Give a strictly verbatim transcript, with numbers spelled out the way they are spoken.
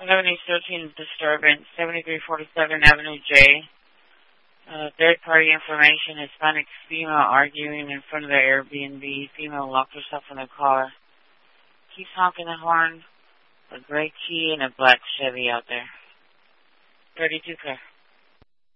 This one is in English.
eleven East thirteenth disturbance, seventy-three forty-seven Avenue J. Uh, third party information, Hispanic female arguing in front of the Airbnb. Female locked herself in the car. Keeps honking the horn. A gray key and a black Chevy out there. thirty-two car.